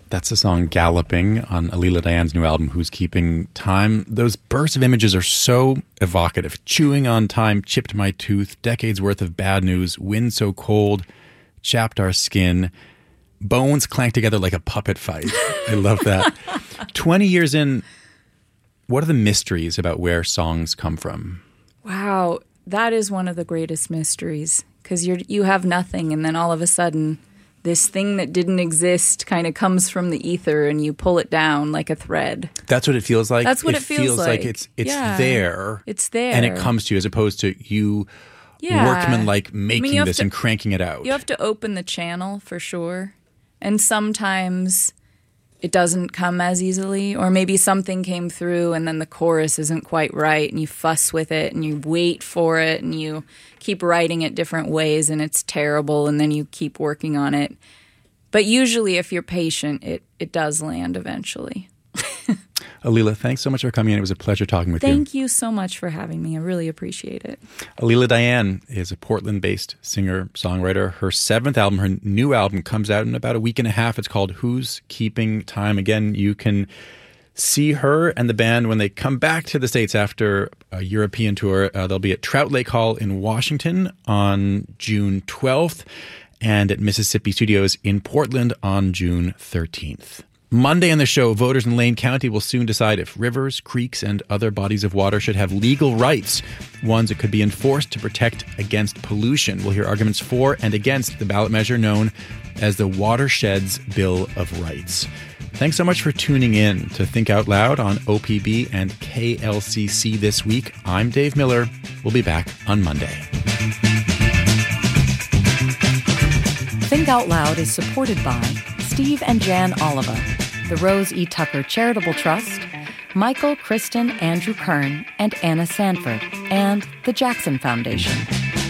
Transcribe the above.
That's the song Galloping on Alila Dayan's new album, Who's Keeping Time. Those bursts of images are so evocative. Chewing on time, chipped my tooth, decades worth of bad news, wind so cold, chapped our skin, bones clank together like a puppet fight. I love that. 20 years in, what are the mysteries about where songs come from? Wow, that is one of the greatest mysteries, because you have nothing, and then all of a sudden this thing that didn't exist kind of comes from the ether and you pull it down like a thread. That's what it feels like? That's what it feels like. It's there. It's there. And it comes to you as opposed to you workman-like making this and cranking it out. You have to open the channel for sure. And sometimes it doesn't come as easily, or maybe something came through and then the chorus isn't quite right and you fuss with it and you wait for it and you keep writing it different ways and it's terrible and then you keep working on it. But usually if you're patient, it does land eventually. Alila, thanks so much for coming in. It was a pleasure talking with you. Thank you so much for having me. I really appreciate it. Alila Dayan is a Portland-based singer-songwriter. Her 7th album, her new album, comes out in about a week and a half. It's called Who's Keeping Time. Again, you can see her and the band when they come back to the States after a European tour. They'll be at Trout Lake Hall in Washington on June 12th and at Mississippi Studios in Portland on June 13th. Monday on the show, voters in Lane County will soon decide if rivers, creeks, and other bodies of water should have legal rights, ones that could be enforced to protect against pollution. We'll hear arguments for and against the ballot measure known as the Watersheds Bill of Rights. Thanks so much for tuning in to Think Out Loud on OPB and KLCC this week. I'm Dave Miller. We'll be back on Monday. Think Out Loud is supported by Steve and Jan Oliva, the Rose E. Tucker Charitable Trust, Michael, Kristen, Andrew Kern, and Anna Sanford, and the Jackson Foundation.